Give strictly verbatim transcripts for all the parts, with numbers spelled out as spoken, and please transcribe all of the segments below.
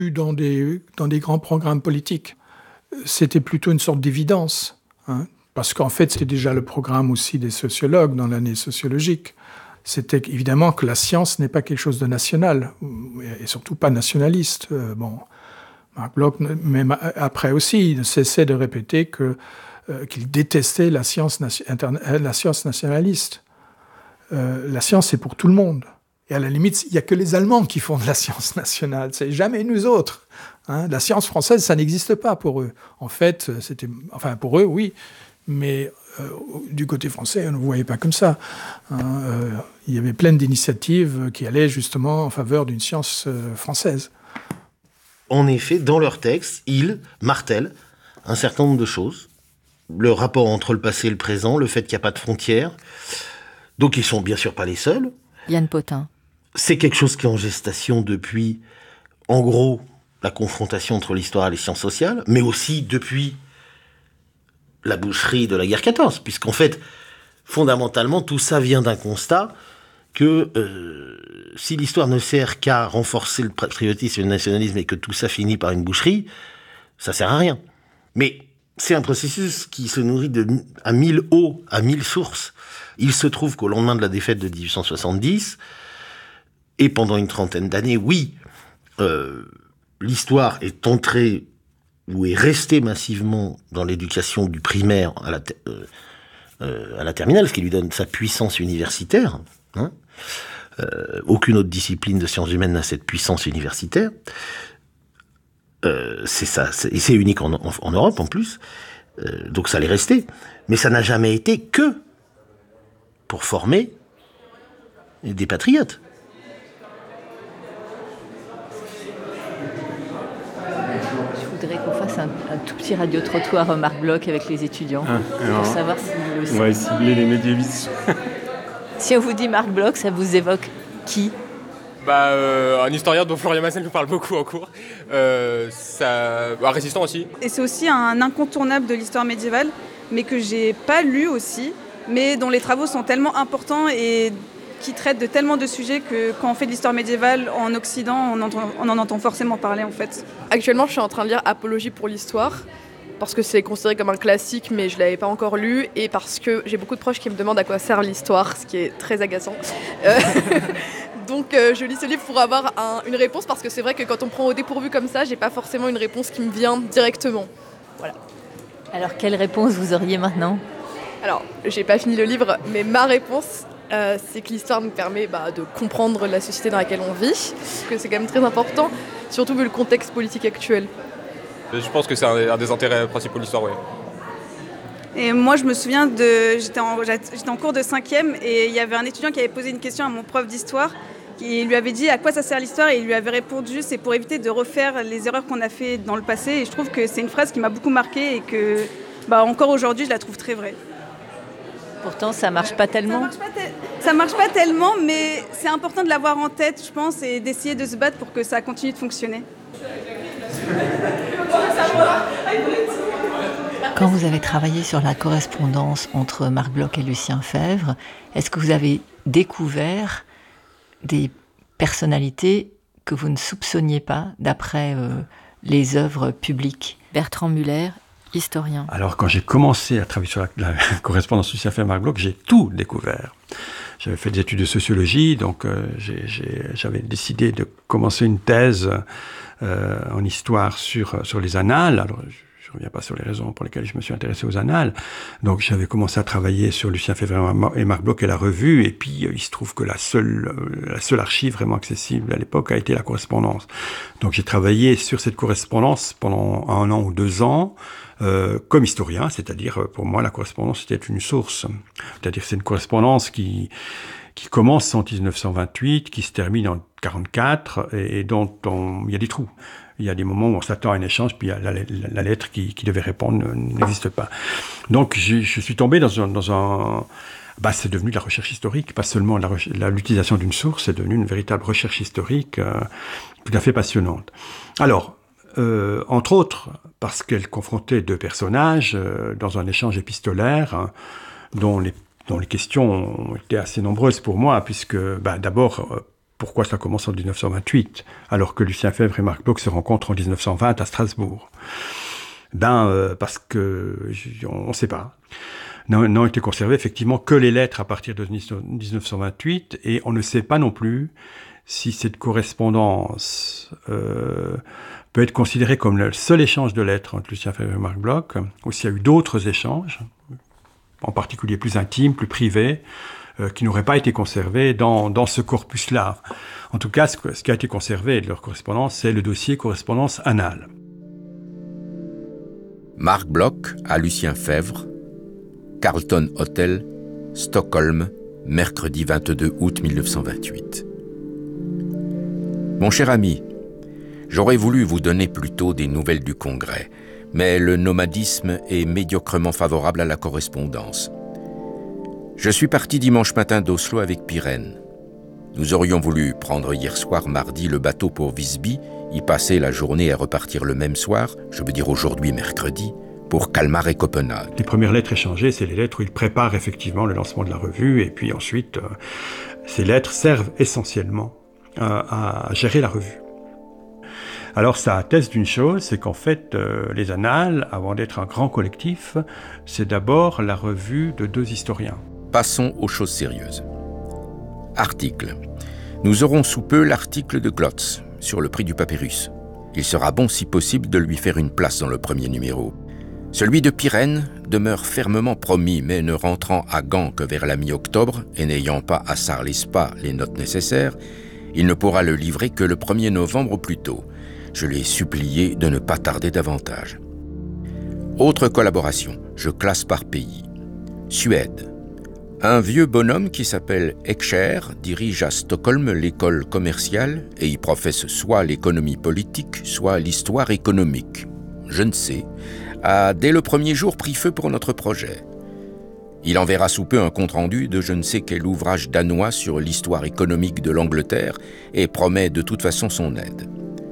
dans des, dans des grands programmes politiques. C'était plutôt une sorte d'évidence, hein, parce qu'en fait, c'était déjà le programme aussi des sociologues dans l'année sociologique. C'était évidemment que la science n'est pas quelque chose de national, et surtout pas nationaliste. Euh, bon, Marc Bloch, même après aussi, ne cessait de répéter que, euh, qu'il détestait la science, nation, interne, la science nationaliste. Euh, la science, c'est pour tout le monde. Et à la limite, il n'y a que les Allemands qui font de la science nationale. C'est jamais nous autres. Hein. La science française, ça n'existe pas pour eux. En fait, c'était, enfin pour eux, oui, mais euh, du côté français, on ne voyait pas comme ça. Hein. Euh, il y avait plein d'initiatives qui allaient justement en faveur d'une science euh, française. En effet, dans leur texte, ils martèlent un certain nombre de choses. Le rapport entre le passé et le présent, le fait qu'il n'y a pas de frontières. Donc ils sont bien sûr pas les seuls. Yann Potin. C'est quelque chose qui est en gestation depuis, en gros, la confrontation entre l'histoire et les sciences sociales, mais aussi depuis la boucherie de la guerre quatorze, puisqu'en fait, fondamentalement, tout ça vient d'un constat que euh, si l'histoire ne sert qu'à renforcer le patriotisme et le nationalisme et que tout ça finit par une boucherie, ça sert à rien. Mais c'est un processus qui se nourrit de, à mille eaux, à mille sources. Il se trouve qu'au lendemain de la défaite de dix-huit cent soixante-dix, et pendant une trentaine d'années, oui, euh, l'histoire est entrée ou est restée massivement dans l'éducation du primaire à la, te- euh, euh, à la terminale, ce qui lui donne sa puissance universitaire. Hein. Euh, aucune autre discipline de sciences humaines n'a cette puissance universitaire. Euh, c'est ça, c'est, et c'est unique en, en, en Europe en plus. Euh, donc ça l'est resté. Mais ça n'a jamais été que pour former des patriotes. Je voudrais qu'on fasse un, un tout petit radio-trottoir Marc Bloch avec les étudiants, ah, alors, pour savoir s'ils le savent. On va cibler les médiévistes. Si on vous dit Marc Bloch, ça vous évoque qui ? Bah, euh, un historien dont Florian Massel nous parle beaucoup en cours. Euh, ça... Un résistant aussi. Et c'est aussi un incontournable de l'histoire médiévale, mais que j'ai pas lu aussi, mais dont les travaux sont tellement importants et qui traitent de tellement de sujets que quand on fait de l'histoire médiévale en Occident, on, entend, on en entend forcément parler en fait. Actuellement, je suis en train de lire Apologie pour l'histoire, parce que c'est considéré comme un classique, mais je ne l'avais pas encore lu, et parce que j'ai beaucoup de proches qui me demandent à quoi sert l'histoire, ce qui est très agaçant. Euh, donc euh, je lis ce livre pour avoir un, une réponse, parce que c'est vrai que quand on prend au dépourvu comme ça, j'ai pas forcément une réponse qui me vient directement. Voilà. Alors quelle réponse vous auriez maintenant ? Alors, j'ai pas fini le livre, mais ma réponse, euh, c'est que l'histoire nous permet bah, de comprendre la société dans laquelle on vit, que c'est quand même très important, surtout vu le contexte politique actuel. Je pense que c'est un, un des intérêts principaux de l'histoire, oui. Et moi, je me souviens, de, j'étais, en, j'étais en cours de cinquième et il y avait un étudiant qui avait posé une question à mon prof d'histoire. Il lui avait dit à quoi ça sert l'histoire et il lui avait répondu c'est pour éviter de refaire les erreurs qu'on a fait dans le passé. Et je trouve que c'est une phrase qui m'a beaucoup marquée et que, bah, encore aujourd'hui, je la trouve très vraie. Pourtant, ça marche pas tellement. Ça marche pas, te- ça marche pas tellement, mais c'est important de l'avoir en tête, je pense, et d'essayer de se battre pour que ça continue de fonctionner. Quand vous avez travaillé sur la correspondance entre Marc Bloch et Lucien Febvre, est-ce que vous avez découvert des personnalités que vous ne soupçonniez pas d'après euh, les œuvres publiques ? Bertrand Muller, historien. Alors, quand j'ai commencé à travailler sur la, la correspondance Lucien Febvre et Marc Bloch, j'ai tout découvert. J'avais fait des études de sociologie, donc euh, j'ai, j'ai, j'avais décidé de commencer une thèse euh, en histoire sur, sur les annales. Alors, je ne reviens pas sur les raisons pour lesquelles je me suis intéressé aux annales. Donc, j'avais commencé à travailler sur Lucien Febvre et Marc Bloch et la revue, et puis euh, il se trouve que la seule, euh, la seule archive vraiment accessible à l'époque a été la correspondance. Donc, j'ai travaillé sur cette correspondance pendant un an ou deux ans, Euh, comme historien, c'est-à-dire pour moi la correspondance était une source, c'est-à-dire c'est une correspondance qui qui commence en dix-neuf cent vingt-huit, qui se termine en quarante-quatre et, et dont on, il y a des trous. Il y a des moments où on s'attend à un échange, puis la, la, la lettre qui, qui devait répondre n'existe pas. Donc je, je suis tombé dans un, dans un bah, c'est devenu de la recherche historique, pas seulement la, la, l'utilisation d'une source, c'est devenu une véritable recherche historique euh, tout à fait passionnante. Alors, Euh, entre autres, parce qu'elle confrontait deux personnages euh, dans un échange épistolaire hein, dont, les, dont les questions ont été assez nombreuses pour moi, puisque bah, d'abord, euh, pourquoi ça commence en dix-neuf cent vingt-huit, alors que Lucien Febvre et Marc Bloch se rencontrent en dix-neuf cent vingt à Strasbourg? Ben, euh, parce que on ne sait pas. N'ont été conservées effectivement que les lettres à partir de dix-neuf cent vingt-huit, et on ne sait pas non plus si cette correspondance euh, peut être considérée comme le seul échange de lettres entre Lucien Febvre et Marc Bloch, ou s'il y a eu d'autres échanges, en particulier plus intimes, plus privés, euh, qui n'auraient pas été conservés dans, dans ce corpus-là. En tout cas, ce, ce qui a été conservé de leur correspondance, c'est le dossier correspondance anale. Marc Bloch à Lucien Febvre, Carlton Hotel, Stockholm, mercredi vingt-deux août mille neuf cent vingt-huit. Mon cher ami, j'aurais voulu vous donner plus tôt des nouvelles du Congrès, mais le nomadisme est médiocrement favorable à la correspondance. Je suis parti dimanche matin d'Oslo avec Pirenne. Nous aurions voulu prendre hier soir mardi le bateau pour Visby, y passer la journée et repartir le même soir, je veux dire aujourd'hui mercredi, pour Kalmar et Copenhague. Les premières lettres échangées, c'est les lettres où il prépare effectivement le lancement de la revue, et puis ensuite, euh, ces lettres servent essentiellement euh, à gérer la revue. Alors ça atteste d'une chose, c'est qu'en fait, euh, les Annales, avant d'être un grand collectif, c'est d'abord la revue de deux historiens. Passons aux choses sérieuses. Article. Nous aurons sous peu l'article de Glotz sur le prix du papyrus. Il sera bon, si possible, de lui faire une place dans le premier numéro. Celui de Pirenne demeure fermement promis, mais ne rentrant à Gand que vers la mi-octobre, et n'ayant pas à Sarlespa les notes nécessaires, il ne pourra le livrer que le premier novembre au plus tôt. Je l'ai supplié de ne pas tarder davantage. Autre collaboration, je classe par pays. Suède. Un vieux bonhomme qui s'appelle Ekscher dirige à Stockholm l'école commerciale et y professe soit l'économie politique, soit l'histoire économique. Je ne sais, a dès le premier jour pris feu pour notre projet. Il enverra sous peu un compte-rendu de je ne sais quel ouvrage danois sur l'histoire économique de l'Angleterre et promet de toute façon son aide.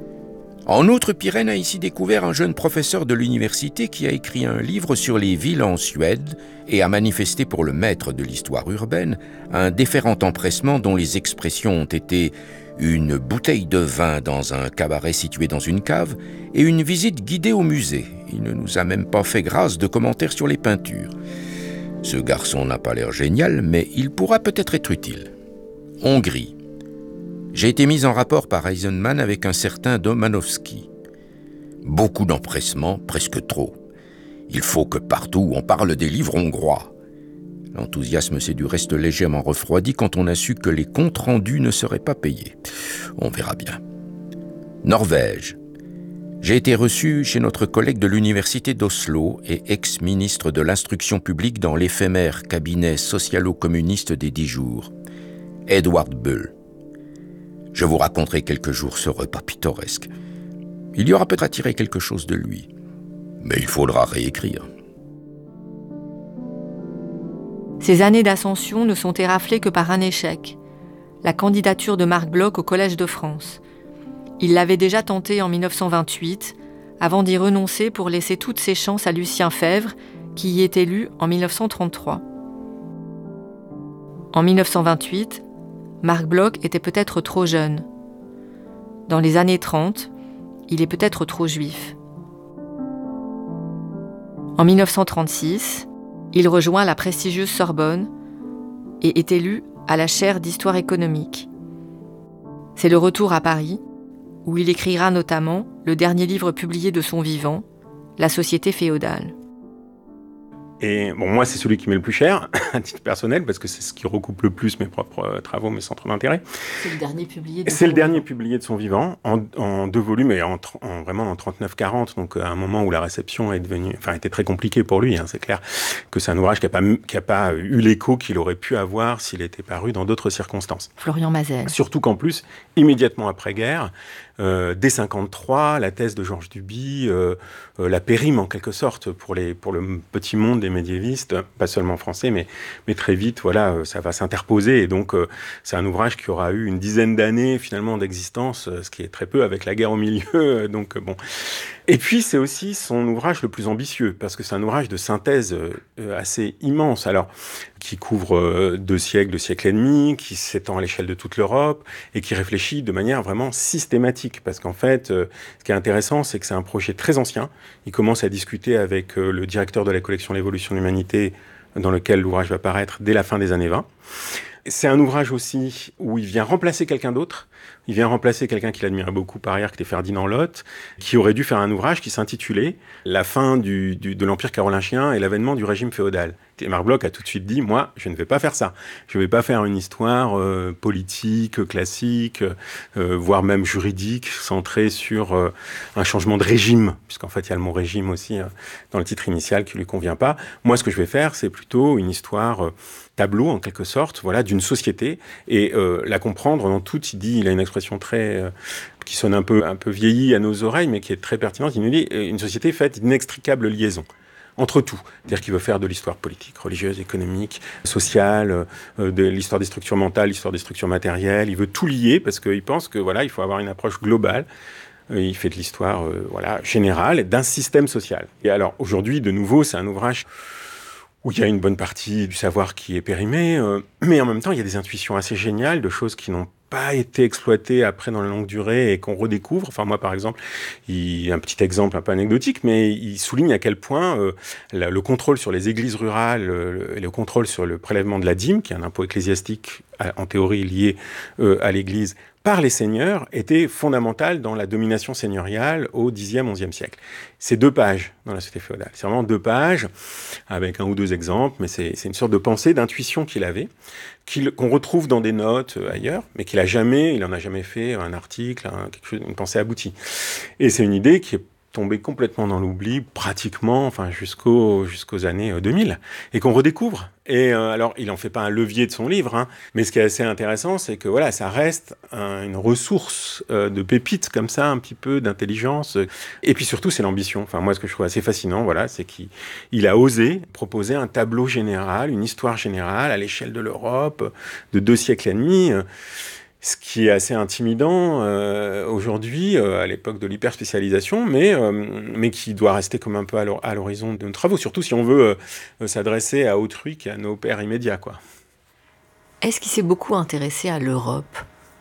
En outre, Pirenne a ici découvert un jeune professeur de l'université qui a écrit un livre sur les villes en Suède et a manifesté pour le maître de l'histoire urbaine un déférent empressement dont les expressions ont été une bouteille de vin dans un cabaret situé dans une cave et une visite guidée au musée. Il ne nous a même pas fait grâce de commentaires sur les peintures. Ce garçon n'a pas l'air génial, mais il pourra peut-être être utile. Hongrie. J'ai été mis en rapport par Eisenman avec un certain Domanowski. Beaucoup d'empressement, presque trop. Il faut que partout on parle des livres hongrois. L'enthousiasme s'est du reste légèrement refroidi quand on a su que les comptes rendus ne seraient pas payés. On verra bien. Norvège. J'ai été reçu chez notre collègue de l'université d'Oslo et ex-ministre de l'instruction publique dans l'éphémère cabinet socialo-communiste des dix jours, Edward Bull. Je vous raconterai quelques jours ce repas pittoresque. Il y aura peut-être à tirer quelque chose de lui, mais il faudra réécrire. Ces années d'ascension ne sont éraflées que par un échec, la candidature de Marc Bloch au Collège de France. Il l'avait déjà tenté en mille neuf cent vingt-huit, avant d'y renoncer pour laisser toutes ses chances à Lucien Febvre, qui y est élu en mille neuf cent trente-trois. En mille neuf cent vingt-huit, Marc Bloch était peut-être trop jeune. Dans les années trente, il est peut-être trop juif. En mille neuf cent trente-six, il rejoint la prestigieuse Sorbonne et est élu à la chaire d'histoire économique. C'est le retour à Paris, où il écrira notamment le dernier livre publié de son vivant, La société féodale. Et bon, moi, c'est celui qui m'est le plus cher, à titre personnel, parce que c'est ce qui recoupe le plus mes propres travaux, mes centres d'intérêt. C'est le dernier publié de C'est le dernier publié de son vivant, en, en deux volumes, et en, en, vraiment en trente-neuf quarante, donc à un moment où la réception est devenue, enfin, était très compliquée pour lui, hein, c'est clair que c'est un ouvrage qui n'a pas, qui a pas eu l'écho qu'il aurait pu avoir s'il était paru dans d'autres circonstances. Florian Mazel. Surtout qu'en plus, immédiatement après-guerre, Euh, dès cinquante-trois, la thèse de Georges Duby euh, euh, la périme en quelque sorte pour, les, pour le petit monde des médiévistes, pas seulement français, mais, mais très vite, voilà, euh, ça va s'interposer. Et donc, euh, c'est un ouvrage qui aura eu une dizaine d'années finalement d'existence, euh, ce qui est très peu avec la guerre au milieu. Euh, donc, euh, bon. Et puis, c'est aussi son ouvrage le plus ambitieux, parce que c'est un ouvrage de synthèse euh, assez immense, alors qui couvre euh, deux siècles, deux siècles et demi, qui s'étend à l'échelle de toute l'Europe, et qui réfléchit de manière vraiment systématique, parce qu'en fait, euh, ce qui est intéressant, c'est que c'est un projet très ancien. Il commence à discuter avec euh, le directeur de la collection L'Évolution de l'Humanité, dans lequel l'ouvrage va paraître dès la fin des années vingt. C'est un ouvrage aussi où il vient remplacer quelqu'un d'autre. Il vient remplacer quelqu'un qu'il admirait beaucoup par ailleurs, qui était Ferdinand Lott, qui aurait dû faire un ouvrage qui s'intitulait « La fin du, du, de l'Empire carolingien et l'avènement du régime féodal ». Et Marc Bloch a tout de suite dit « Moi, je ne vais pas faire ça. Je ne vais pas faire une histoire euh, politique, classique, euh, voire même juridique, centrée sur euh, un changement de régime, puisqu'en fait, il y a le mot régime aussi euh, dans le titre initial qui ne lui convient pas. Moi, ce que je vais faire, c'est plutôt une histoire... Euh, tableau, en quelque sorte, voilà, d'une société, et euh, la comprendre dans tout. Il dit, il a une expression très... Euh, qui sonne un peu, un peu vieillie à nos oreilles, mais qui est très pertinente. Il nous dit, une société faite d'inextricables liaisons entre tout. C'est-à-dire qu'il veut faire de l'histoire politique, religieuse, économique, sociale, euh, de l'histoire des structures mentales, l'histoire des structures matérielles. Il veut tout lier, parce qu'il pense que, voilà, il faut avoir une approche globale. Il fait de l'histoire, euh, voilà, générale, d'un système social. Et alors, aujourd'hui, de nouveau, c'est un ouvrage... où il y a une bonne partie du savoir qui est périmé, euh, mais en même temps, il y a des intuitions assez géniales de choses qui n'ont pas été exploitées après dans la longue durée et qu'on redécouvre. Enfin, moi, par exemple, il, un petit exemple un peu anecdotique, mais il souligne à quel point euh, la, le contrôle sur les églises rurales euh, et le contrôle sur le prélèvement de la dîme, qui est un impôt ecclésiastique en théorie lié euh, à l'église, par les seigneurs, était fondamental dans la domination seigneuriale au dixième, onzième siècle. C'est deux pages dans la société féodale. C'est vraiment deux pages, avec un ou deux exemples, mais c'est, c'est une sorte de pensée, d'intuition qu'il avait, qu'il, qu'on retrouve dans des notes euh, ailleurs, mais qu'il a jamais, il en a jamais fait un article, un, quelque chose, une pensée aboutie. Et c'est une idée qui est tombée complètement dans l'oubli, pratiquement, enfin jusqu'aux jusqu'aux années deux mille, et qu'on redécouvre. Et euh, alors, il en fait pas un levier de son livre, hein, mais ce qui est assez intéressant, c'est que voilà, ça reste un, une ressource euh, de pépites comme ça, un petit peu d'intelligence. Et puis surtout, c'est l'ambition. Enfin, moi, ce que je trouve assez fascinant, voilà, c'est qu'il il a osé proposer un tableau général, une histoire générale à l'échelle de l'Europe, de deux siècles et demi. Euh, Ce qui est assez intimidant euh, aujourd'hui, euh, à l'époque de l'hyperspécialisation, mais, euh, mais qui doit rester comme un peu à, l'or- à l'horizon de nos travaux, surtout si on veut euh, s'adresser à autrui qu'à nos pairs immédiats, quoi. Est-ce qu'il s'est beaucoup intéressé à l'Europe ?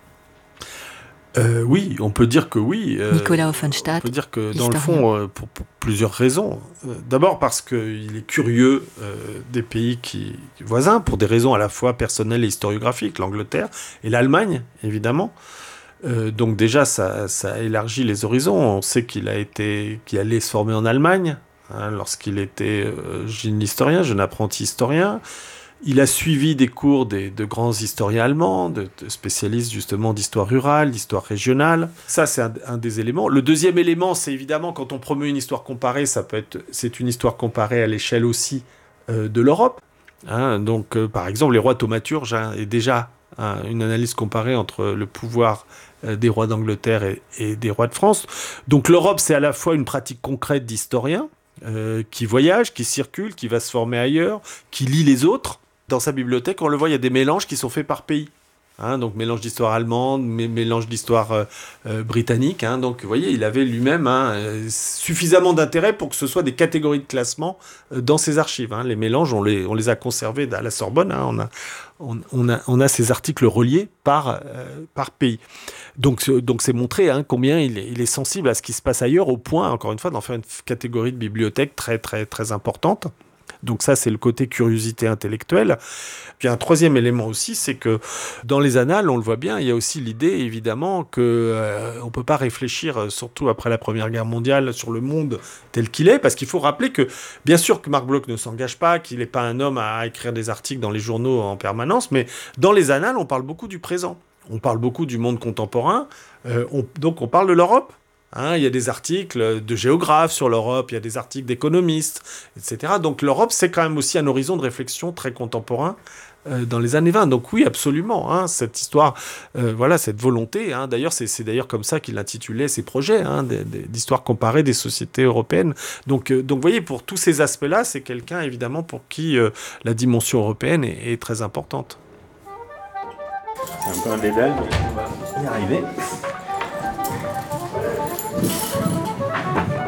Euh, oui, on peut dire que oui. Euh, Nicolas Offenstadt, on peut dire que historien. dans le fond, euh, pour, pour plusieurs raisons. Euh, d'abord parce qu'il est curieux euh, des pays qui, voisins, pour des raisons à la fois personnelles et historiographiques, l'Angleterre et l'Allemagne, évidemment. Euh, donc déjà, ça, ça élargit les horizons. On sait qu'il a été, qu'il allait se former en Allemagne, hein, lorsqu'il était euh, jeune historien, jeune apprenti historien. Il a suivi des cours des, de grands historiens allemands, de, de spécialistes justement d'histoire rurale, d'histoire régionale. Ça, c'est un, un des éléments. Le deuxième élément, c'est évidemment quand on promeut une histoire comparée, ça peut être, c'est une histoire comparée à l'échelle aussi euh, de l'Europe. Hein, donc, euh, par exemple, les rois thaumaturges hein, est déjà hein, une analyse comparée entre le pouvoir euh, des rois d'Angleterre et, et des rois de France. Donc, l'Europe, c'est à la fois une pratique concrète d'historien euh, qui voyage, qui circule, qui va se former ailleurs, qui lit les autres. Dans sa bibliothèque, on le voit, il y a des mélanges qui sont faits par pays. Hein, donc, mélange d'histoire allemande, mé- mélange d'histoire euh, euh, britannique. Hein, donc, vous voyez, il avait lui-même hein, euh, suffisamment d'intérêt pour que ce soit des catégories de classement euh, dans ses archives. Hein. Les mélanges, on les, on les a conservés à la Sorbonne. Hein, on, a, on, on, a, on a ces articles reliés par, euh, par pays. Donc, donc c'est montré hein, combien il est, il est sensible à ce qui se passe ailleurs, au point, encore une fois, d'en faire une catégorie de bibliothèque très, très, très importante. Donc ça, c'est le côté curiosité intellectuelle. Puis un troisième élément aussi, c'est que dans les annales, on le voit bien, il y a aussi l'idée, évidemment, qu'on euh, ne peut pas réfléchir, surtout après la Première Guerre mondiale, sur le monde tel qu'il est, parce qu'il faut rappeler que, bien sûr que Marc Bloch ne s'engage pas, qu'il n'est pas un homme à écrire des articles dans les journaux en permanence, mais dans les annales, on parle beaucoup du présent. On parle beaucoup du monde contemporain, euh, on, donc on parle de l'Europe. Hein, il y a des articles de géographes sur l'Europe, il y a des articles d'économistes, et cetera. Donc l'Europe, c'est quand même aussi un horizon de réflexion très contemporain euh, dans les années vingt. Donc oui, absolument, hein, cette histoire, euh, voilà, cette volonté. Hein, d'ailleurs, c'est, c'est d'ailleurs comme ça qu'il intitulait ses projets, hein, des, des, d'histoire comparée des sociétés européennes. Donc, euh, donc vous voyez, pour tous ces aspects-là, c'est quelqu'un, évidemment, pour qui euh, la dimension européenne est, est très importante. C'est un peu un dédale, mais on va y arriver.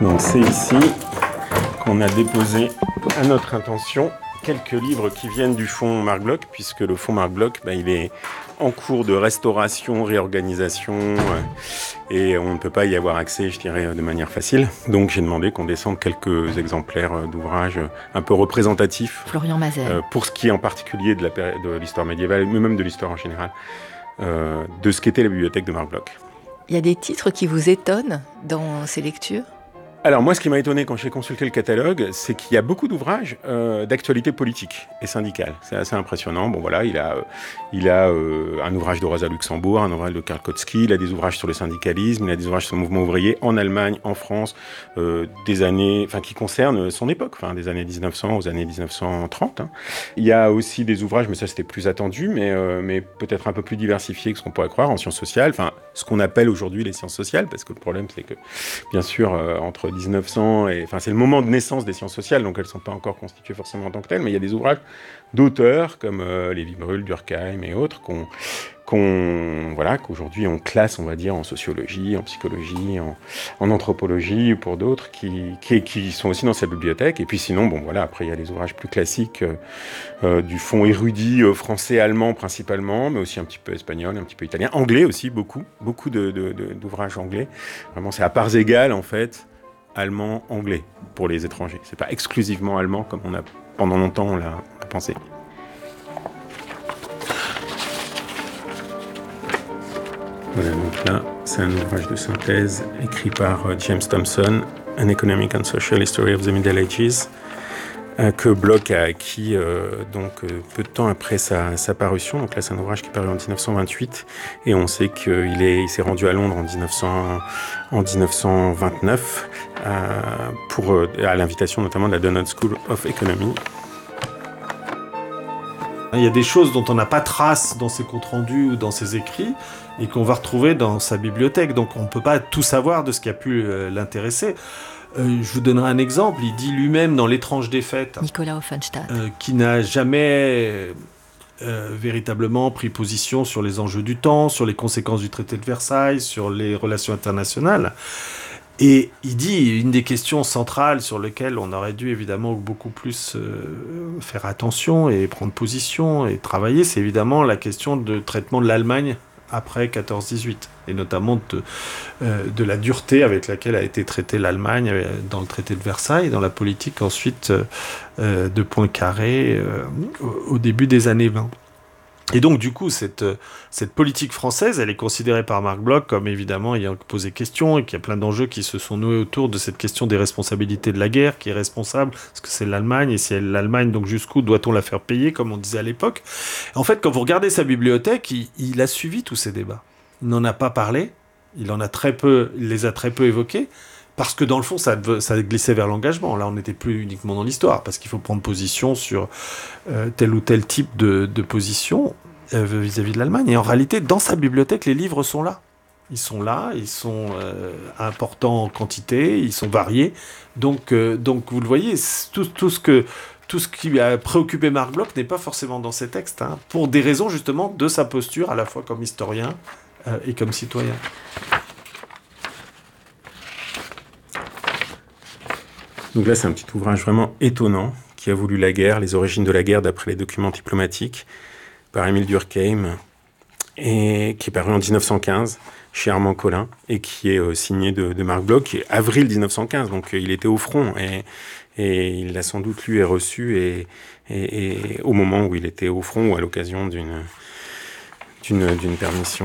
Donc c'est ici qu'on a déposé à notre intention quelques livres qui viennent du fonds Marc Bloch, puisque le fonds Marc Bloch, ben, il est en cours de restauration, réorganisation, euh, et on ne peut pas y avoir accès, je dirais, de manière facile. Donc j'ai demandé qu'on descende quelques exemplaires d'ouvrages un peu représentatifs. Florian Mazel. Euh, pour ce qui est en particulier de, la, de l'histoire médiévale, mais même de l'histoire en général, euh, de ce qu'était la bibliothèque de Marc Bloch. Il y a des titres qui vous étonnent dans ces lectures ? Alors moi, ce qui m'a étonné quand j'ai consulté le catalogue, c'est qu'il y a beaucoup d'ouvrages euh, d'actualité politique et syndicale. C'est assez impressionnant. Bon voilà, il a, euh, il a euh, un ouvrage de Rosa Luxembourg, un ouvrage de Karl Kautsky, il a des ouvrages sur le syndicalisme, il a des ouvrages sur le mouvement ouvrier en Allemagne, en France, euh, des années, enfin qui concernent son époque, enfin des années dix-neuf cents aux années dix-neuf cent trente. Hein. Il y a aussi des ouvrages, mais ça c'était plus attendu, mais, euh, mais peut-être un peu plus diversifiés que ce qu'on pourrait croire en sciences sociales, enfin ce qu'on appelle aujourd'hui les sciences sociales, parce que le problème c'est que, bien sûr, euh, entre dix-neuf cents et enfin c'est le moment de naissance des sciences sociales, donc elles sont pas encore constituées forcément en tant que telles, mais il y a des ouvrages d'auteurs comme euh, Lévi-Brühl, Durkheim et autres qu'on qu'on voilà qu'aujourd'hui on classe, on va dire, en sociologie, en psychologie, en, en anthropologie, pour d'autres qui, qui qui sont aussi dans cette bibliothèque. Et puis sinon, bon voilà, après il y a les ouvrages plus classiques euh, euh, du fond érudit euh, français, allemand principalement, mais aussi un petit peu espagnol, un petit peu italien, anglais aussi, beaucoup, beaucoup de, de, de, d'ouvrages anglais. Vraiment, c'est à parts égales en fait. Allemand, anglais pour les étrangers. C'est pas exclusivement allemand comme on a pendant longtemps on l'a, on l'a pensé. Voilà, donc là, c'est un ouvrage de synthèse écrit par euh, James Thompson, An Economic and Social History of the Middle Ages, euh, que Bloch a acquis euh, donc, euh, peu de temps après sa, sa parution. Donc là, c'est un ouvrage qui est paru en dix-neuf cent vingt-huit, et on sait qu'il est, il s'est rendu à Londres en, dix-neuf cents, en dix-neuf cent vingt-neuf, euh, pour, euh, à l'invitation notamment de la Donald School of Economy. Il y a des choses dont on n'a pas trace dans ses comptes rendus ou dans ses écrits et qu'on va retrouver dans sa bibliothèque. Donc on ne peut pas tout savoir de ce qui a pu euh, l'intéresser. Euh, je vous donnerai un exemple. Il dit lui-même dans L'étrange défaite, Nicolas Offenstadt, euh, qui n'a jamais euh, véritablement pris position sur les enjeux du temps, sur les conséquences du traité de Versailles, sur les relations internationales. Et il dit, une des questions centrales sur lesquelles on aurait dû évidemment beaucoup plus euh, faire attention et prendre position et travailler, c'est évidemment la question de traitement de l'Allemagne après quatorze dix-huit, et notamment de, euh, de la dureté avec laquelle a été traitée l'Allemagne dans le traité de Versailles, dans la politique ensuite euh, de Poincaré euh, au, au début des années vingt. Et donc, du coup, cette, cette politique française, elle est considérée par Marc Bloch comme évidemment ayant posé question, et qu'il y a plein d'enjeux qui se sont noués autour de cette question des responsabilités de la guerre, qui est responsable, parce que c'est l'Allemagne, et si elle, l'Allemagne, donc jusqu'où doit-on la faire payer, comme on disait à l'époque. En fait, quand vous regardez sa bibliothèque, il, il a suivi tous ces débats. Il n'en a pas parlé, il en a très peu, il les a très peu évoqués, parce que dans le fond, ça, ça glissait vers l'engagement. Là, on n'était plus uniquement dans l'histoire, parce qu'il faut prendre position sur euh, tel ou tel type de, de position euh, vis-à-vis de l'Allemagne. Et en réalité, dans sa bibliothèque, les livres sont là. Ils sont là, ils sont euh, importants en quantité, ils sont variés. Donc, euh, donc vous le voyez, tout, tout, ce que, tout ce qui a préoccupé Marc Bloch n'est pas forcément dans ses textes, hein, pour des raisons justement de sa posture, à la fois comme historien euh, et comme citoyen. Donc là, c'est un petit ouvrage vraiment étonnant, qui a voulu la guerre, les origines de la guerre d'après les documents diplomatiques, par Émile Durkheim, et qui est paru en dix-neuf cent quinze chez Armand Collin, et qui est euh, signé de, de Marc Bloch, avril dix-neuf cent quinze, donc euh, il était au front, et, et il l'a sans doute lu et reçu, et, et, et au moment où il était au front, ou à l'occasion d'une, d'une, d'une permission.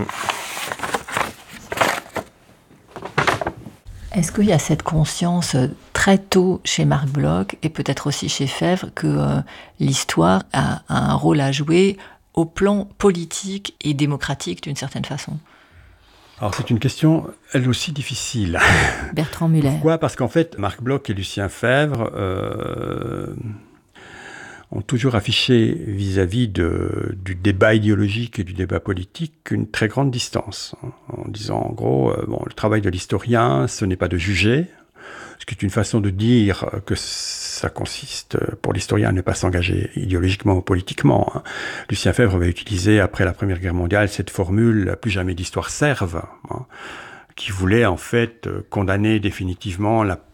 Est-ce qu'il y a cette conscience très tôt chez Marc Bloch et peut-être aussi chez Febvre que euh, l'histoire a, a un rôle à jouer au plan politique et démocratique d'une certaine façon ? Alors c'est une question, elle aussi, difficile. Bertrand Muller. Pourquoi ? Parce qu'en fait, Marc Bloch et Lucien Febvre euh, ont toujours affiché vis-à-vis de, du débat idéologique et du débat politique une très grande distance, en disant en gros, euh, bon, le travail de l'historien, ce n'est pas de juger, ce qui est une façon de dire que ça consiste pour l'historien à ne pas s'engager idéologiquement ou politiquement. Hein. Lucien Febvre avait utilisé après la Première Guerre mondiale cette formule « plus jamais d'histoire serve hein, », qui voulait en fait condamner définitivement la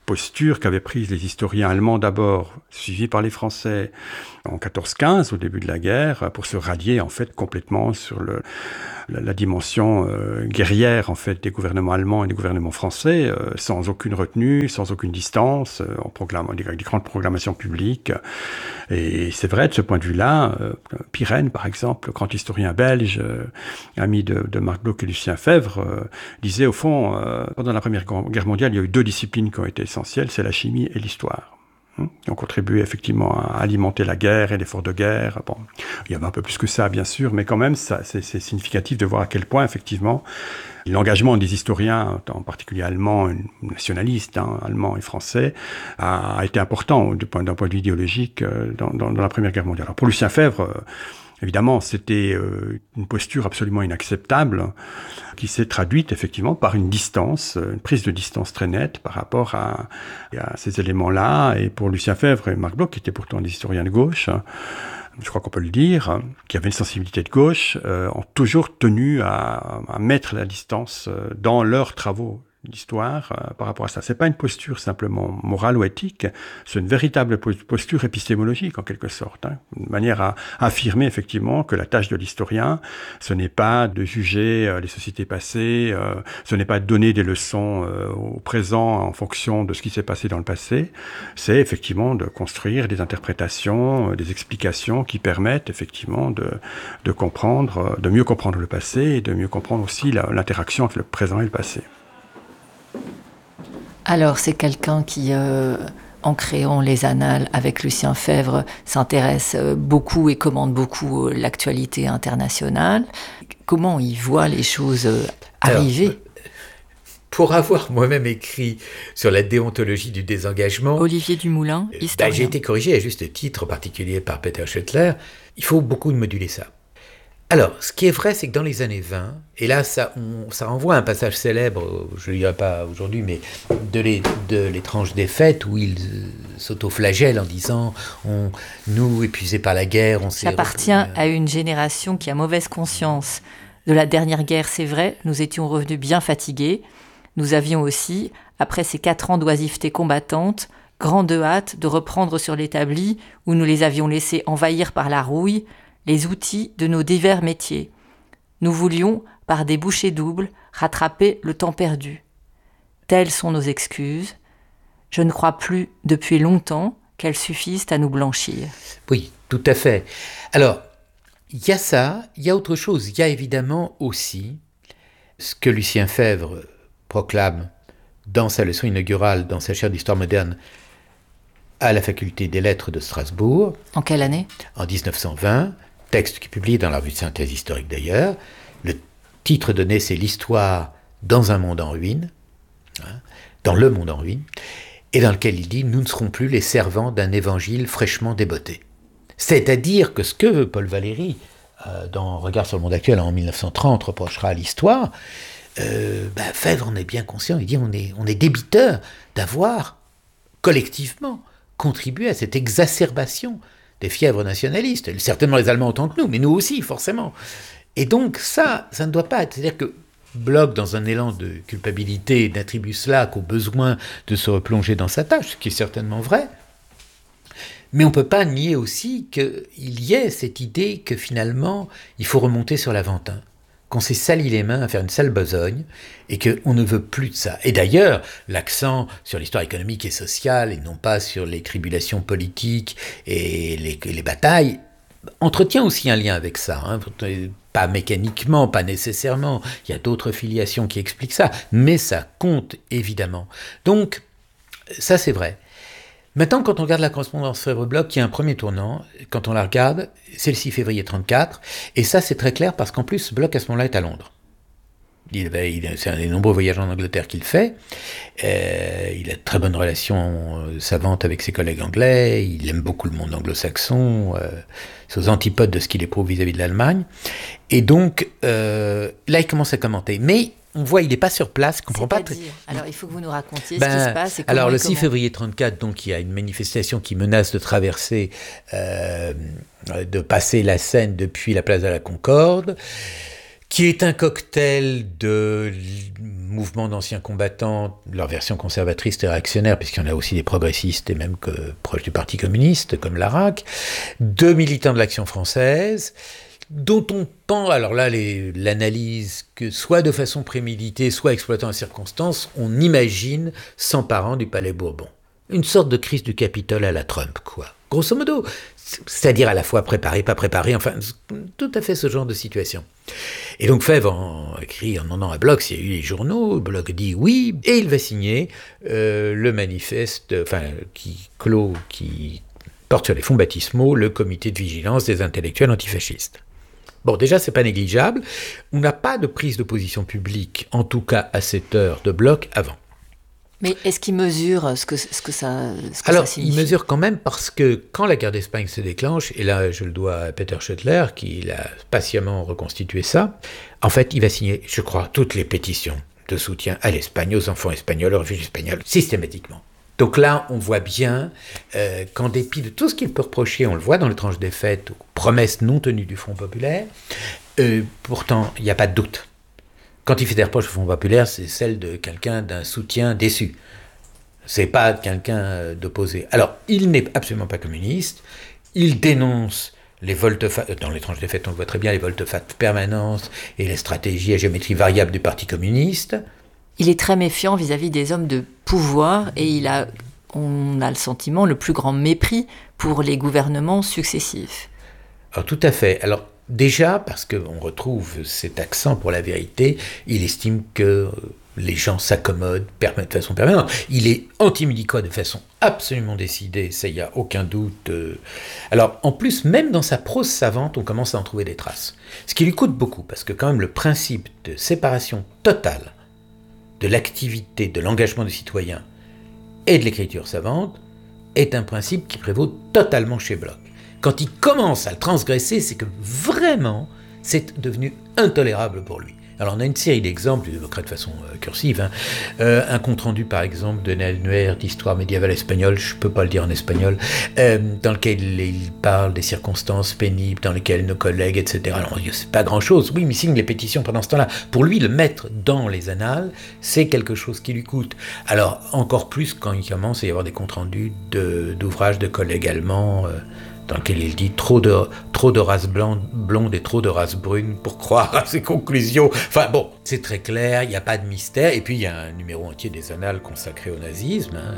posture qu'avaient prise les historiens allemands d'abord, suivis par les Français en quatorze quinze, au début de la guerre, pour se rallier en fait complètement sur le, la, la dimension euh, guerrière en fait des gouvernements allemands et des gouvernements français, euh, sans aucune retenue, sans aucune distance, euh, en proclamant des, des grandes proclamations publiques. Et c'est vrai, de ce point de vue-là, euh, Pirenne, par exemple, le grand historien belge, euh, ami de, de Marc Bloch et Lucien Febvre, euh, disait au fond, euh, pendant la Première Guerre mondiale, il y a eu deux disciplines qui ont été essentielles, c'est la chimie et l'histoire. Qui ont contribué effectivement à alimenter la guerre et l'effort de guerre. Bon, il y avait un peu plus que ça, bien sûr, mais quand même, ça, c'est, c'est significatif de voir à quel point, effectivement, l'engagement des historiens, en particulier allemands, nationalistes, hein, allemands et français, a, a été important du point, d'un point de vue idéologique dans, dans, dans la Première Guerre mondiale. Alors pour Lucien Febvre, évidemment, c'était euh, une posture absolument inacceptable qui s'est traduite effectivement par une distance, une prise de distance très nette par rapport à, à ces éléments-là. Et pour Lucien Febvre et Marc Bloch, qui étaient pourtant des historiens de gauche, je crois qu'on peut le dire, qui avaient une sensibilité de gauche, euh, ont toujours tenu à, à mettre la distance dans leurs travaux d'histoire euh, par rapport à ça. C'est pas une posture simplement morale ou éthique, c'est une véritable posture épistémologique en quelque sorte, hein, une manière à, à affirmer effectivement que la tâche de l'historien, ce n'est pas de juger euh, les sociétés passées, euh, ce n'est pas de donner des leçons euh, au présent en fonction de ce qui s'est passé dans le passé, c'est effectivement de construire des interprétations, euh, des explications qui permettent effectivement de, de comprendre, de mieux comprendre le passé et de mieux comprendre aussi la, l'interaction entre le présent et le passé. Alors, c'est quelqu'un qui, euh, en créant les Annales avec Lucien Febvre, s'intéresse beaucoup et commande beaucoup l'actualité internationale. Comment il voit les choses arriver ? Alors, pour avoir moi-même écrit sur la déontologie du désengagement... Olivier Dumoulin, historien. Bah, j'ai été corrigé à juste titre, en particulier par Peter Schoettler. Il faut beaucoup moduler ça. Alors, ce qui est vrai, c'est que dans les années vingt, et là, ça, on, ça renvoie à un passage célèbre, je ne le dirai pas aujourd'hui, mais de, les, de l'étrange défaite, où il s'autoflagelle en disant on, « nous, épuisés par la guerre, on s'est... » Ça appartient à une génération qui a mauvaise conscience. De la dernière guerre, c'est vrai, nous étions revenus bien fatigués. Nous avions aussi, après ces quatre ans d'oisiveté combattante, grande hâte de reprendre sur l'établi, où nous les avions laissés envahir par la rouille, les outils de nos divers métiers. Nous voulions, par des bouchées doubles, rattraper le temps perdu. Telles sont nos excuses. Je ne crois plus, depuis longtemps, qu'elles suffisent à nous blanchir. Oui, tout à fait. Alors, il y a ça, il y a autre chose. Il y a évidemment aussi ce que Lucien Febvre proclame dans sa leçon inaugurale, dans sa chaire d'histoire moderne, à la faculté des lettres de Strasbourg. En quelle année ? En dix-neuf cent vingt. Texte qui est publié dans la revue de synthèse historique d'ailleurs. Le titre donné, c'est « L'histoire dans un monde en ruine hein, », dans le monde en ruine, et dans lequel il dit « Nous ne serons plus les servants d'un évangile fraîchement débotté ». C'est-à-dire que ce que Paul Valéry, euh, dans Regard sur le monde actuel en dix-neuf cent trente, reprochera à l'histoire, euh, bah, Febvre en est bien conscient, il dit on est, on est débiteur d'avoir collectivement contribué à cette exacerbation des fièvres nationalistes, certainement les Allemands autant que nous, mais nous aussi, forcément. Et donc ça, ça ne doit pas être... C'est-à-dire que Bloch, dans un élan de culpabilité, n'attribue cela qu'au besoin de se replonger dans sa tâche, ce qui est certainement vrai. Mais on ne peut pas nier aussi qu'il y ait cette idée que finalement, il faut remonter sur l'Aventin, qu'on s'est sali les mains à faire une sale besogne et qu'on ne veut plus de ça. Et d'ailleurs, l'accent sur l'histoire économique et sociale et non pas sur les tribulations politiques et les, les batailles entretient aussi un lien avec ça. Hein. Pas mécaniquement, pas nécessairement. Il y a d'autres filiations qui expliquent ça, mais ça compte évidemment. Donc, ça c'est vrai. Maintenant, quand on regarde la correspondance Febvre-Bloch, il y a un premier tournant. Quand on la regarde, c'est le six février trente-quatre. Et ça, c'est très clair parce qu'en plus, Bloch, à ce moment-là, est à Londres. Il, il, c'est un des nombreux voyages en Angleterre qu'il fait. Euh, il a de très bonnes relations euh, savantes avec ses collègues anglais. Il aime beaucoup le monde anglo-saxon. Euh, c'est aux antipodes de ce qu'il éprouve vis-à-vis de l'Allemagne. Et donc, euh, là, il commence à commenter. Mais... on voit, il n'est pas sur place, il ne comprend pas. Très... Alors, il faut que vous nous racontiez ben, ce qui se passe. Et alors, le six comment... février trente-quatre, donc, il y a une manifestation qui menace de traverser, euh, de passer la Seine depuis la place de la Concorde, qui est un cocktail de mouvements d'anciens combattants, leur version conservatrice et réactionnaire, puisqu'il y en a aussi des progressistes et même que, proches du Parti communiste, comme l'Arac, de militants de l'Action française, dont on pense, alors là, les, l'analyse, que soit de façon préméditée, soit exploitant les circonstances, on imagine s'emparant du Palais Bourbon. Une sorte de crise du Capitole à la Trump, quoi. Grosso modo, c'est-à-dire à la fois préparé, pas préparé, enfin, tout à fait ce genre de situation. Et donc Febvre en écrit en demandant à Bloch s'il y a eu les journaux, Bloch dit oui, et il va signer euh, le manifeste, enfin, qui clôt, qui porte sur les fonds baptismaux, le comité de vigilance des intellectuels antifascistes. Bon, déjà, c'est pas négligeable. On n'a pas de prise de position publique, en tout cas à cette heure, de Bloch avant. Mais est-ce qu'il mesure ce que, ce que ça ce que Alors, ça signifie ? Il mesure quand même parce que quand la guerre d'Espagne se déclenche, et là je le dois à Peter Schoettler, qui a patiemment reconstitué ça, en fait il va signer, je crois, toutes les pétitions de soutien à l'Espagne, aux enfants espagnols, aux réfugiés espagnols, systématiquement. Donc là, on voit bien euh, qu'en dépit de tout ce qu'il peut reprocher, on le voit dans les tranches des fêtes, aux promesses non tenues du Front populaire, euh, pourtant il n'y a pas de doute. Quand il fait des reproches au Front populaire, c'est celle de quelqu'un d'un soutien déçu. C'est pas quelqu'un d'opposé. Alors, il n'est absolument pas communiste. Il dénonce les volte-face, dans les tranches des fêtes, on le voit très bien, les volte-face permanentes et les stratégies à géométrie variable du Parti communiste. Il est très méfiant vis-à-vis des hommes de pouvoir et il a, on a le sentiment, le plus grand mépris pour les gouvernements successifs. Alors, tout à fait. Alors, déjà, parce qu'on retrouve cet accent pour la vérité, il estime que les gens s'accommodent de façon permanente. Il est anti-médical de façon absolument décidée, ça, il n'y a aucun doute. Alors, en plus, même dans sa prose savante, on commence à en trouver des traces. Ce qui lui coûte beaucoup, parce que quand même le principe de séparation totale de l'activité, de l'engagement des citoyens et de l'écriture savante est un principe qui prévaut totalement chez Bloch. Quand il commence à le transgresser, c'est que vraiment, c'est devenu intolérable pour lui. Alors on a une série d'exemples, je l'évoquerai de façon euh, cursive, hein. euh, un compte-rendu par exemple de l'annuaire d'histoire médiévale espagnole, je ne peux pas le dire en espagnol, euh, dans lequel il, il parle des circonstances pénibles dans lesquelles nos collègues, et cetera. Alors c'est pas grand-chose, oui, mais il signe les pétitions pendant ce temps-là. Pour lui, le mettre dans les annales, c'est quelque chose qui lui coûte. Alors encore plus quand il commence à y avoir des comptes-rendus de, d'ouvrages de collègues allemands, euh, dans lequel il dit trop de, trop de race blonde, blonde et trop de race brune pour croire à ses conclusions. Enfin bon, c'est très clair, il n'y a pas de mystère. Et puis il y a un numéro entier des annales consacré au nazisme. Hein.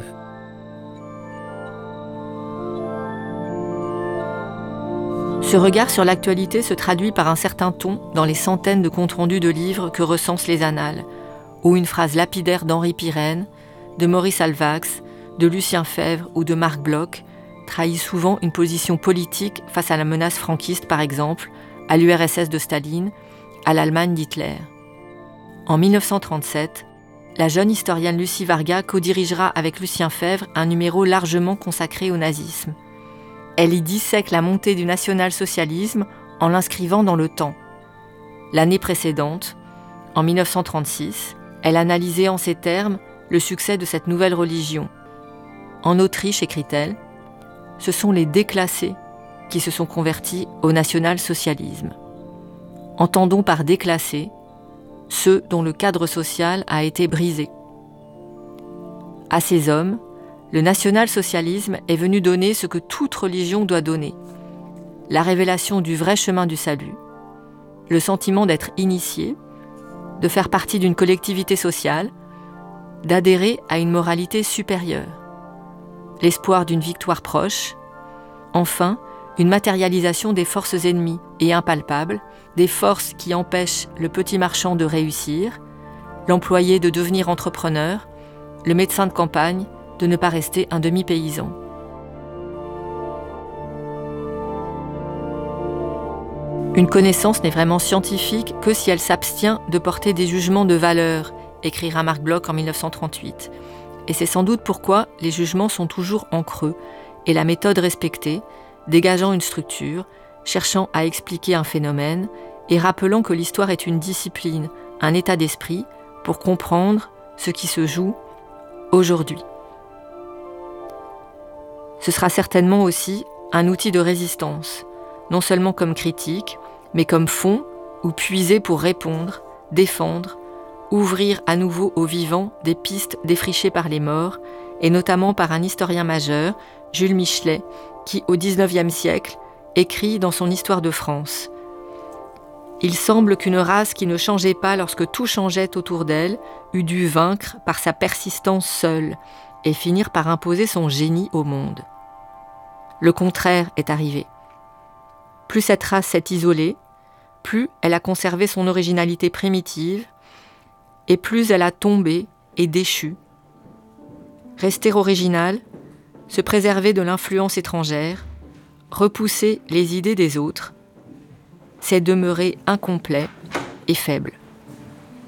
Ce regard sur l'actualité se traduit par un certain ton dans les centaines de comptes rendus de livres que recensent les annales, ou une phrase lapidaire d'Henri Pirenne, de Maurice Alvax, de Lucien Febvre ou de Marc Bloch, trahit souvent une position politique face à la menace franquiste, par exemple, à l'U R S S de Staline, à l'Allemagne d'Hitler. En dix-neuf cent trente-sept, la jeune historienne Lucie Varga co-dirigera avec Lucien Febvre un numéro largement consacré au nazisme. Elle y dissèque la montée du national-socialisme en l'inscrivant dans le temps. L'année précédente, en dix-neuf cent trente-six, elle analysait en ces termes le succès de cette nouvelle religion. En Autriche, écrit-elle, ce sont les déclassés qui se sont convertis au national-socialisme. Entendons par déclassés ceux dont le cadre social a été brisé. À ces hommes, le national-socialisme est venu donner ce que toute religion doit donner, la révélation du vrai chemin du salut, le sentiment d'être initié, de faire partie d'une collectivité sociale, d'adhérer à une moralité supérieure, l'espoir d'une victoire proche, enfin, une matérialisation des forces ennemies et impalpables, des forces qui empêchent le petit marchand de réussir, l'employé de devenir entrepreneur, le médecin de campagne de ne pas rester un demi-paysan. Une connaissance n'est vraiment scientifique que si elle s'abstient de porter des jugements de valeur, écrira Marc Bloch en dix-neuf cent trente-huit. Et c'est sans doute pourquoi les jugements sont toujours en creux et la méthode respectée, dégageant une structure, cherchant à expliquer un phénomène et rappelant que l'histoire est une discipline, un état d'esprit pour comprendre ce qui se joue aujourd'hui. Ce sera certainement aussi un outil de résistance, non seulement comme critique, mais comme fond ou puiser pour répondre, défendre, ouvrir à nouveau aux vivants des pistes défrichées par les morts, et notamment par un historien majeur, Jules Michelet, qui, au dix-neuvième siècle, écrit dans son Histoire de France « Il semble qu'une race qui ne changeait pas lorsque tout changeait autour d'elle eût dû vaincre par sa persistance seule et finir par imposer son génie au monde. Le contraire est arrivé. Plus cette race s'est isolée, plus elle a conservé son originalité primitive, et plus elle a tombé et déchu. Rester original, se préserver de l'influence étrangère, repousser les idées des autres, c'est demeurer incomplet et faible.